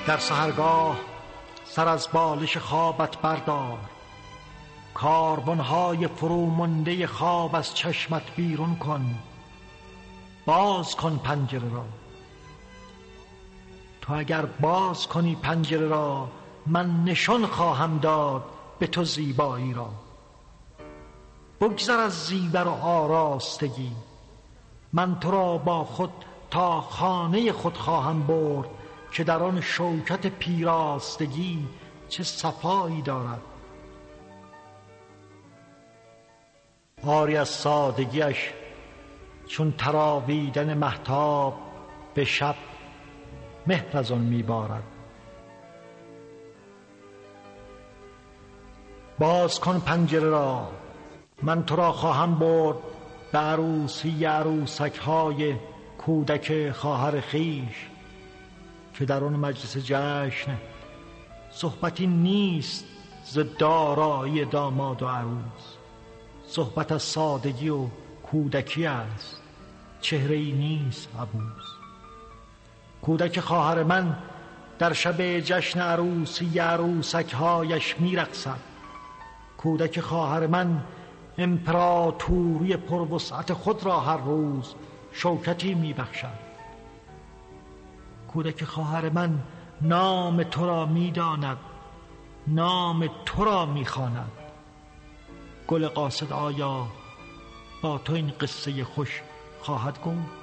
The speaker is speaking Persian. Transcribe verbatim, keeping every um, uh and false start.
در سحرگاه سر از بالش خوابت بردار، کاربنهای فرومانده خواب از چشمت بیرون کن. باز کن پنجره را. تو اگر باز کنی پنجره را، من نشان خواهم داد به تو زیبایی را. بگذر از زیور و آراستگی، من تو را با خود تا خانه خود خواهم برد که در آن شوکت پیراستگی چه صفایی دارد. آری از سادگیش چون تراویدن مهتاب، به شب مهر از آن میبارد. باز کن پنجره را، من تو را خواهم برد به عروسی عروسک های کودک خواهر خویش که در آن مجلس جشن صحبتی نیست ز دارایی داماد و عروس. صحبت از سادگی و کودکی است، چهره‌ای نیست عبوس. کودک خواهر من در شب جشن عروسی عروسک هایش میرقصد. کودک خواهر من امپراتوری پروسعت خود را هر روز شوکتی میبخشد. کودک خواهر من نام تو را میداند، نام تو را میخواند. گل قاصد آیا با تو این قصه خوش خواهد گفت؟